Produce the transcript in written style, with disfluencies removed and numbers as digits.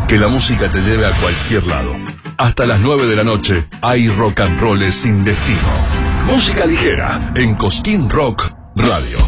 Que la música te lleve a cualquier lado. Hasta las 9 de la noche hay rock and roll sin destino. Música ligera en Cosquín Rock Radio.